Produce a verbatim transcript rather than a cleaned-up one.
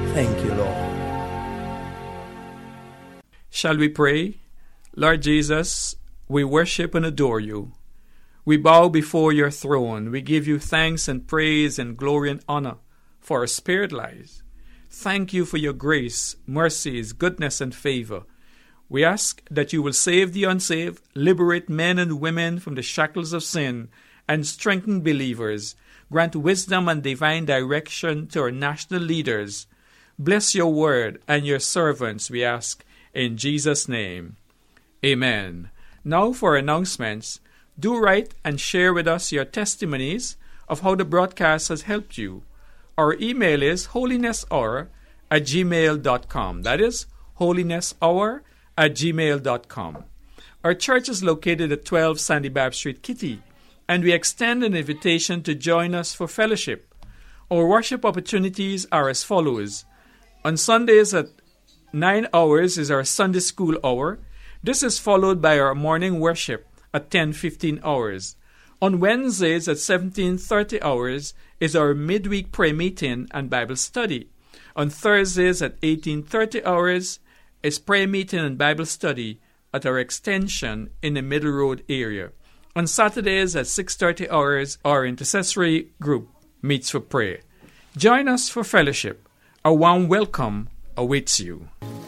Thank you, Lord. Shall we pray? Lord Jesus, we worship and adore you. We bow before your throne. We give you thanks and praise and glory and honor for our spirit lives. Thank you for your grace, mercies, goodness, and favor. We ask that you will save the unsaved, liberate men and women from the shackles of sin, and strengthen believers. Grant wisdom and divine direction to our national leaders. Bless your word and your servants, we ask, in Jesus' name. Amen. Now for announcements. Do write and share with us your testimonies of how the broadcast has helped you. Our email is holinesshour at gmail dot com. That is holinesshour at gmail dot com. Our church is located at twelve Sandy Bab Street, Kitty, and we extend an invitation to join us for fellowship. Our worship opportunities are as follows. On Sundays at nine hours is our Sunday school hour. This is followed by our morning worship at ten fifteen hours. On Wednesdays at seventeen thirty hours is our midweek prayer meeting and Bible study. On Thursdays at eighteen thirty hours is prayer meeting and Bible study at our extension in the Middle Road area. On Saturdays at six thirty hours, our intercessory group meets for prayer. Join us for fellowship. A warm welcome awaits you.